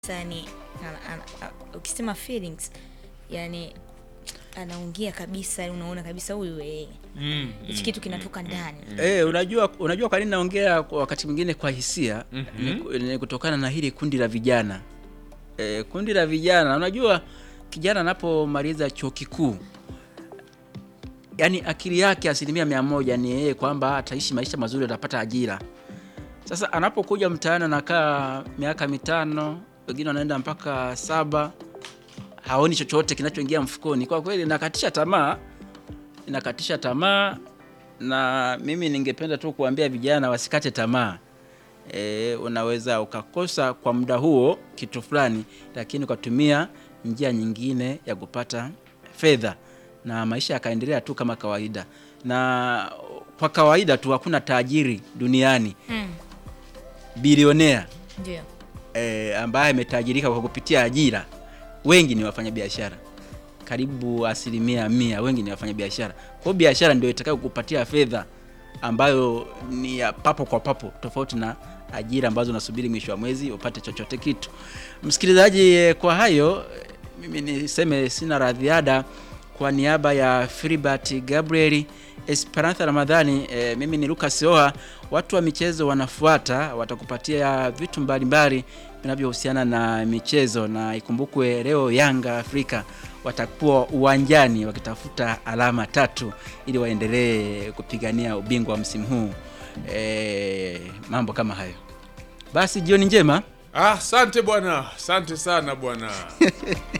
Yani ukisema feelings yani anaongea kabisa, unaona kabisa huyu hichi kitu kinatoka ndani. Unajua kwa nini naongea wakati mwingine kwa hisia? Ni kutokana na hili kundi la vijana. Kundi la vijana, unajua kijana anapomaliza chuo kikuu, yani akili yake 100% ni yeye kwamba ataishi maisha mazuri, atapata ajira. Sasa anapokuja mtaani anakaa miaka 5, wengine wanaenda mpaka 7, haoni chochote kinachoingia mfukoni. Kwa kweli inakatisha tamaa, na mimi ningependa tu kuambia vijana wasikate tamaa. Unaweza ukakosa kwa muda huo kitu fulani, lakini ukatumia njia nyingine ya kupata fedha na maisha yakaendelea tu kama kawaida. Na kwa kawaida tu hakuna tajiri duniani bilionea Ndio ambaye ametajirika kwa kupitia ajira. Wengi ni wafanyabiashara, karibu 100% wengi ni wafanyabiashara. Kwa hiyo biashara ndio itakayo kukupatia fedha ambayo ni ya papo kwa papo, tofauti na ajira ambazo unasubiri mwisho wa mwezi upate chochote kitu. Msikilizaji, kwa hayo mimi niseme sina la ziada. Kwa niaba ya Filibert Gabriel, Esperanza Ramadhani, mimi ni Lucas Oha. Watu wa michezo wanafuata, watakupatia vitu mbalimbali vinavyohusiana na michezo, na ikumbukwe leo Yanga Afrika watakuwa uwanjani wakitafuta alama 3 ili waendelee kupigania ubingwa msimu huu. Mambo kama hayo. Basi jioni njema. Asante bwana, asante sana bwana.